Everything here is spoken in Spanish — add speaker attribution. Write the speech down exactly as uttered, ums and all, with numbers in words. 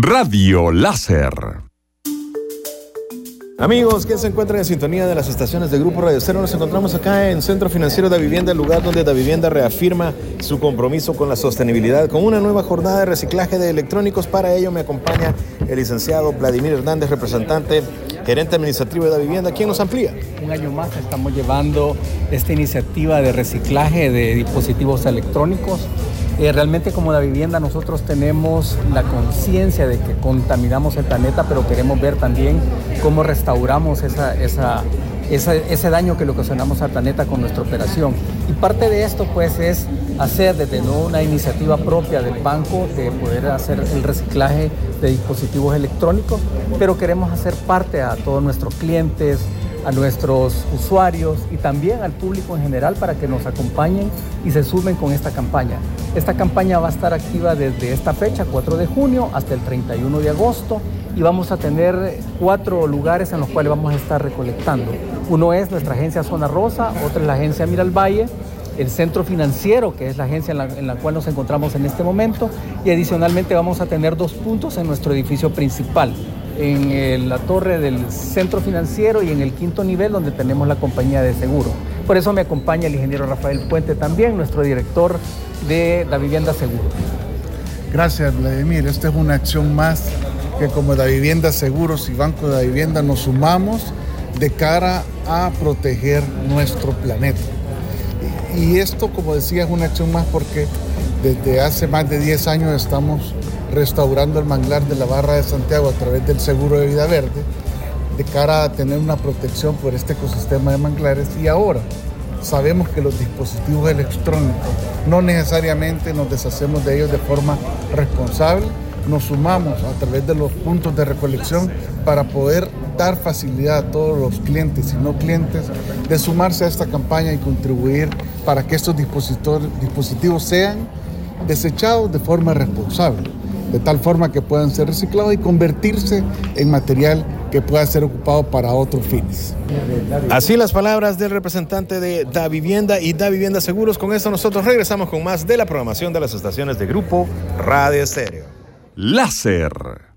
Speaker 1: Radio Láser.
Speaker 2: Amigos que se encuentran en sintonía de las estaciones de Grupo Radio Estéreo, nos encontramos acá en Centro Financiero Da Vivienda, el lugar donde Da Vivienda reafirma su compromiso con la sostenibilidad, con una nueva jornada de reciclaje de electrónicos. Para ello me acompaña el licenciado Vladimir Hernández, representante, gerente administrativo de Da Vivienda, quien nos amplía.
Speaker 3: Un año más estamos llevando esta iniciativa de reciclaje de dispositivos electrónicos. Eh, realmente como Da Vivienda nosotros tenemos la conciencia de que contaminamos el planeta, pero queremos ver también cómo restauramos esa, esa, esa, ese daño que le ocasionamos al planeta con nuestra operación. Y parte de esto pues es hacer desde ¿no? una iniciativa propia del banco de poder hacer el reciclaje de dispositivos electrónicos, pero queremos hacer parte a todos nuestros clientes, a nuestros usuarios y también al público en general para que nos acompañen y se sumen con esta campaña. Esta campaña va a estar activa desde esta fecha, cuatro de junio, hasta el treinta y uno de agosto, y vamos a tener cuatro lugares en los cuales vamos a estar recolectando. Uno es nuestra agencia Zona Rosa, otra es la agencia Miralvalle, el Centro Financiero, que es la agencia en la, en la cual nos encontramos en este momento, y adicionalmente vamos a tener dos puntos en nuestro edificio principal, en el, la torre del Centro Financiero y en el quinto nivel donde tenemos la compañía de seguro. Por eso me acompaña el ingeniero Rafael Puente también, nuestro director de Da Vivienda Seguro.
Speaker 4: Gracias, Vladimir. Esta es una acción más que como Da Vivienda Seguros y Banco de Da Vivienda nos sumamos de cara a proteger nuestro planeta. Y esto, como decía, es una acción más porque desde hace más de diez años estamos restaurando el manglar de la Barra de Santiago a través del seguro de vida verde, de cara a tener una protección por este ecosistema de manglares. Y ahora sabemos que los dispositivos electrónicos no necesariamente nos deshacemos de ellos de forma responsable. Nos sumamos a través de los puntos de recolección para poder dar facilidad a todos los clientes y no clientes de sumarse a esta campaña y contribuir para que estos dispositivos sean desechados de forma responsable, de tal forma que puedan ser reciclados y convertirse en material que pueda ser ocupado para otros fines.
Speaker 2: Así las palabras del representante de Da Vivienda y Da Vivienda Seguros. Con esto nosotros regresamos con más de la programación de las estaciones de Grupo Radio Estéreo.
Speaker 1: Láser.